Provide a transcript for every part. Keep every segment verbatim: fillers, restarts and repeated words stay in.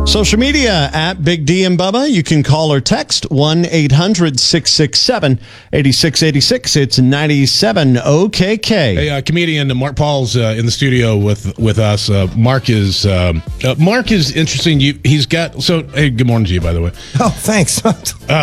Social media at Big D and Bubba. You can call or text one eight hundred six six seven eight six eight six. It's ninety-seven O K K. Hey, uh, comedian Mark Paul's uh, in the studio with with us. Uh, Mark is um, uh, Mark is interesting. You, he's got so. Hey, good morning to you, by the way. Oh, thanks. uh,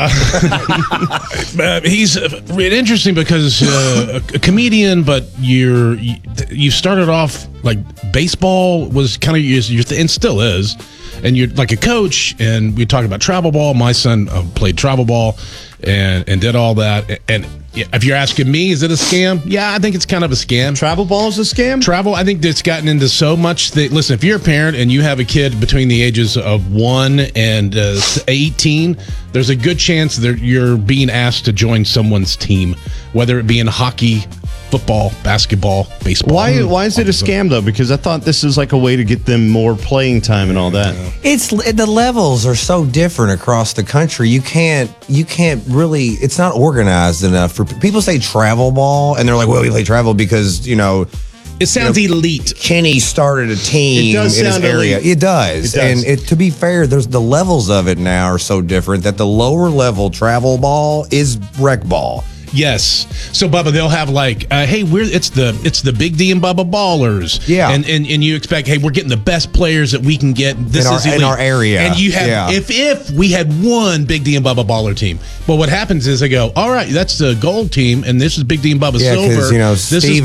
uh, he's uh, interesting because uh, a, a comedian, but you're you, you started off like baseball was kind of your, your th- and still is. And you're like a coach, and we talked about travel ball. My son uh, played travel ball and, and did all that. And if you're asking me, is it a scam? Yeah, I think it's kind of a scam. Travel ball is a scam? Travel, I think it's gotten into so much that, listen, if you're a parent and you have a kid between the ages of one and uh, eighteen, there's a good chance that you're being asked to join someone's team, whether it be in hockey, football, basketball, baseball. Why Why is it a scam, though? Because I thought this is like a way to get them more playing time and all that. It's the levels are so different across the country. You can't you can't really. It's not organized enough for people. Say travel ball, and they're like, "Well, we play travel because you know." It sounds you know, elite. Kenny started a team It does in his sound area. elite. It does. It does. And it, to be fair, there's the levels of it now are so different that the lower level travel ball is rec ball. Yes. So Bubba, they'll have like, uh, hey, we're it's the it's the Big D and Bubba Ballers. Yeah. And and and you expect, hey, we're getting the best players that we can get. This In our- is elite. in our area. And you have Yeah. if if we had one Big D and Bubba Baller team. But what happens is they go, all right, that's the gold team, and this is Big D and Bubba Yeah, 'cause, Silver. you know, this Steve